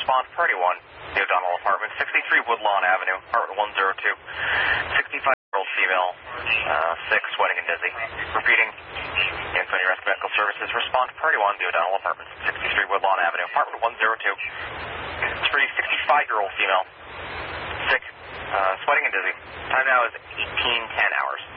respond party 1, the O'Donnell apartment, 63 Woodlawn Avenue, apartment 102. 65-year-old female, sick, sweating, and dizzy. Repeating, Antonio Rescue Medical Services, respond to party 1, the O'Donnell apartment, 63 Woodlawn Avenue, apartment 102. It's for a 65-year-old female, sick, sweating, and dizzy. Time now is 18:10 hours.